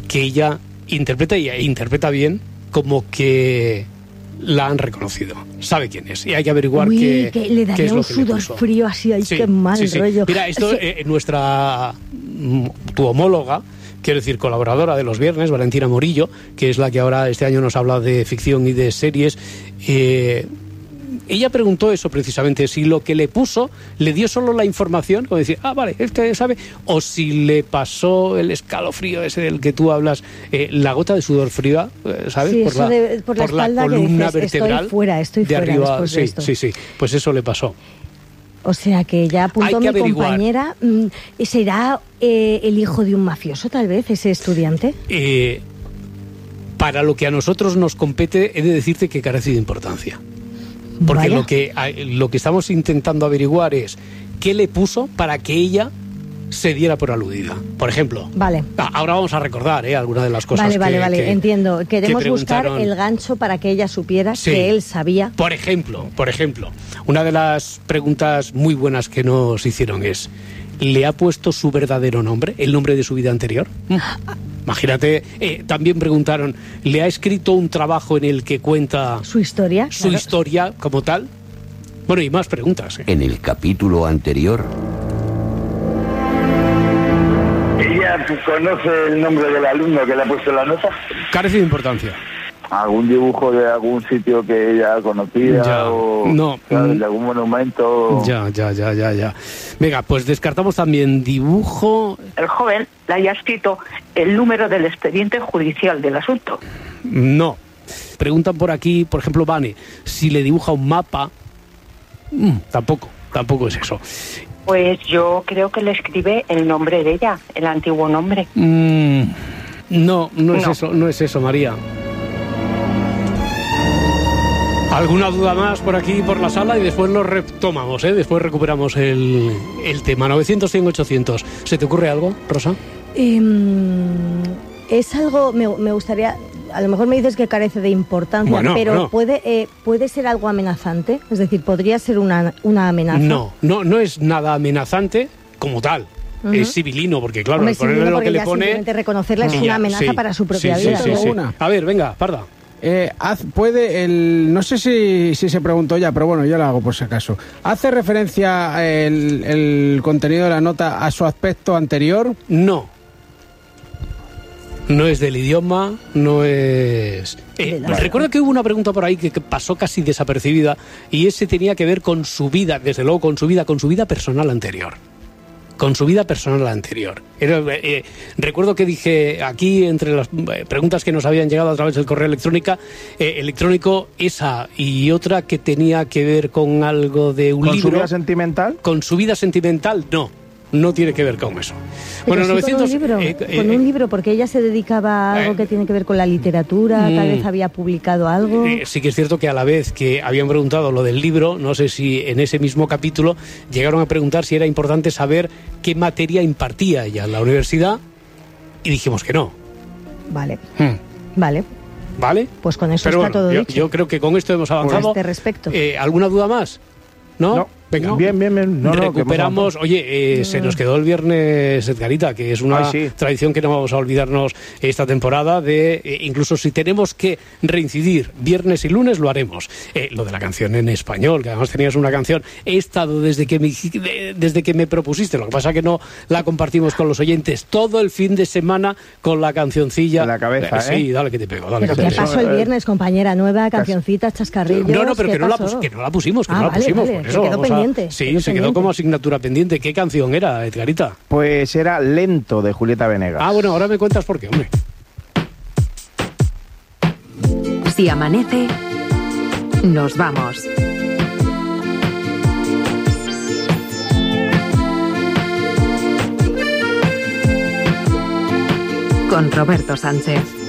que ella interpreta bien, como que la han reconocido, sabe quién es, y hay que averiguar qué le daría es lo un que le sudor puso. frío así, ay, Sí, qué mal sí, sí. rollo. Mira, esto tu homóloga, quiero decir, colaboradora de los viernes, Valentina Morillo, que es la que ahora este año nos habla de ficción y de series, ella preguntó eso precisamente, si lo que le puso le dio solo la información, como decir, vale, este sabe, o si le pasó el escalofrío ese del que tú hablas, la gota de sudor fría, ¿sabes? Sí, por la espalda, columna que dices, vertebral estoy fuera arriba, después de esto. sí, pues eso le pasó. O sea que ya apuntó mi averiguar. compañera, ¿será el hijo de un mafioso tal vez, ese estudiante? Para lo que a nosotros nos compete, he de decirte que carece de importancia. Porque lo que estamos intentando averiguar es qué le puso para que ella se diera por aludida. Por ejemplo, vale. Ahora vamos a recordar algunas de las cosas Vale, entiendo. Queremos que buscar el gancho para que ella supiera que él sabía. Por ejemplo, una de las preguntas muy buenas que nos hicieron es, ¿le ha puesto su verdadero nombre, el nombre de su vida anterior? Imagínate, también preguntaron, ¿le ha escrito un trabajo en el que cuenta su historia? Su historia como tal. Bueno, y más preguntas. En el capítulo anterior... ¿Ella conoce el nombre del alumno que le ha puesto la nota? Carece de importancia. ¿Algún dibujo de algún sitio que ella conocía o no, de algún monumento? Ya. Venga, pues descartamos también dibujo. El joven le haya escrito el número del expediente judicial del asunto. No. Preguntan por aquí, por ejemplo, Vane, si le dibuja un mapa. Tampoco es eso. Pues yo creo que le escribe el nombre de ella, el antiguo nombre. No es eso, María. ¿Alguna duda más por aquí, por la sala? Y después lo retomamos, después recuperamos el tema. 900-100-800. ¿Se te ocurre algo, Rosa? Es algo, me gustaría... A lo mejor me dices que carece de importancia, pero ¿puede ser algo amenazante? Es decir, ¿podría ser una amenaza? No es nada amenazante como tal. Es civilino, porque claro, Hombre, al ponerle lo que le pone... Simplemente reconocerla es una amenaza para su propia vida. Sí. A ver, venga, Parda. No sé si se preguntó ya, pero bueno, yo lo hago por si acaso. ¿Hace referencia el contenido de la nota a su aspecto anterior? No es del idioma, no es... Recuerdo que hubo una pregunta por ahí que pasó casi desapercibida, y ese tenía que ver con su vida, desde luego con su vida personal anterior. Recuerdo que dije aquí, entre las preguntas que nos habían llegado a través del correo electrónico, esa y otra que tenía que ver con algo de un libro. ¿Con su vida sentimental? Con su vida sentimental, no tiene que ver con eso. Bueno, sí, 900... con un libro, porque ella se dedicaba a algo que tiene que ver con la literatura, tal vez había publicado algo. Sí que es cierto que a la vez que habían preguntado lo del libro, no sé si en ese mismo capítulo llegaron a preguntar si era importante saber qué materia impartía ella en la universidad, y dijimos que no. Vale. ¿Vale? Pues con eso pero está todo dicho. Yo creo que con esto hemos avanzado. A este respecto. ¿Alguna duda más? ¿No? Venga, bien. Recuperamos. Se nos quedó el viernes, Edgarita, que es una tradición que no vamos a olvidarnos esta temporada. Incluso si tenemos que reincidir viernes y lunes, lo haremos. Lo de la canción en español, que además tenías una canción. He estado desde que me propusiste, lo que pasa que no la compartimos con los oyentes, todo el fin de semana con la cancioncilla en la cabeza. Sí, dale que te pego. ¿Pero qué pasó el viernes, compañera? Nueva cancioncita, chascarrillos. No, pero que no la pusimos. Por eso, se quedó pendiente. Sí, se quedó como asignatura pendiente. ¿Qué canción era, Edgarita? Pues era Lento, de Julieta Venegas. Bueno, ahora me cuentas por qué, hombre. Si amanece, nos vamos. Con Roberto Sánchez.